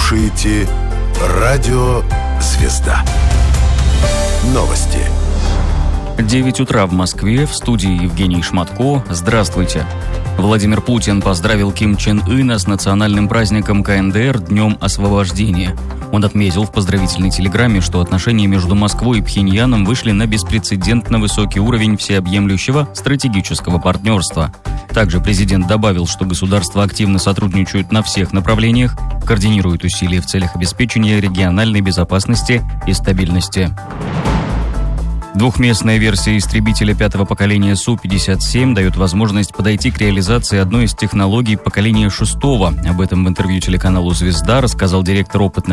слушаете «Радио Звезда». Новости. 9 утра в Москве, в студии Евгений Шматко. Здравствуйте. Владимир Путин поздравил Ким Чен Ына с национальным праздником КНДР Днем освобождения. Он отметил в поздравительной телеграмме, что отношения между Москвой и Пхеньяном вышли на беспрецедентно высокий уровень всеобъемлющего стратегического партнерства. Также президент добавил, что государства активно сотрудничают на всех направлениях, координируют усилия в целях обеспечения региональной безопасности и стабильности. Двухместная версия истребителя пятого поколения Су-57 дает возможность подойти к реализации одной из технологий поколения шестого. Об этом в интервью телеканалу «Звезда» рассказал директор опытных